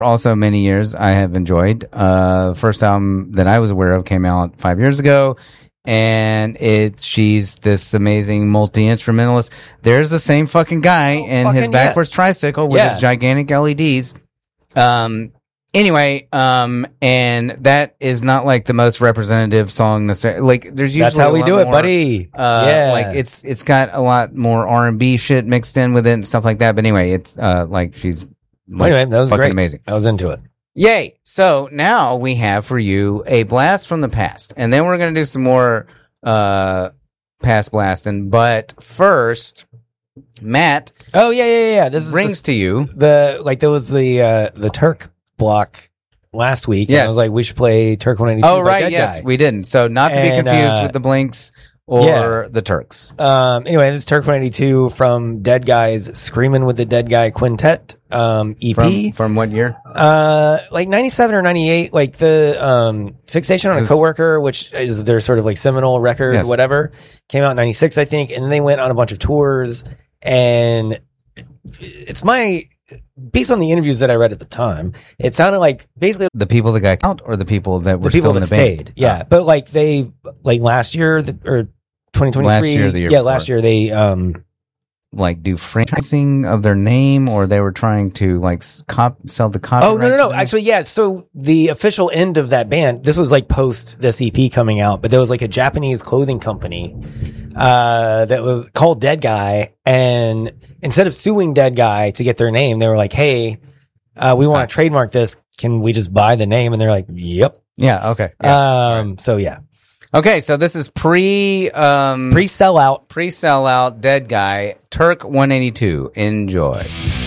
also many years I have enjoyed. First album that I was aware of came out 5 years ago, and she's this amazing multi-instrumentalist. There's the same fucking guy in his backwards tricycle with his gigantic LEDs. Anyway, and that is not like the most representative song necessarily. Like, there's usually that's how we do it, buddy. Like it's got a lot more R&B shit mixed in with it and stuff like that. But anyway, it's like she's anyway, that was fucking great. Amazing. I was into it. Yay! So now we have for you a blast from the past, and then we're gonna do some more past blasting. But first, Matt. Oh yeah. This brings to you there was the Turk block last week. Yes. And I was like, we should play Turk 182. Oh, right. Yes, we didn't. So not to be confused with the Blinks or the Turks. Anyway, this is Turk 182 from Dead Guys Screaming with the Dead Guy Quintet EP. From what year? Like 97 or 98. Like the Fixation on a Coworker, which is their sort of like seminal record, whatever, came out in 96, I think. And then they went on a bunch of tours. And it's based on the interviews that I read at the time, it sounded like basically the people that got out or the people that were still in the stayed. band. Yeah. But like last year or 2023. Last year, the year before. Last year they like do franchising of their name, or they were trying to like sell the copyright. Oh no! Actually, yeah. So the official end of that band, this was like post this EP coming out, but there was like a Japanese clothing company that was called Dead Guy, and instead of suing Dead Guy to get their name, they were like, "Hey, we want to trademark this. Can we just buy the name?" And they're like, "Yep." Yeah. Okay. Yeah. So yeah. Okay, so this is pre-sellout Dead Guy, Turk 182. Enjoy.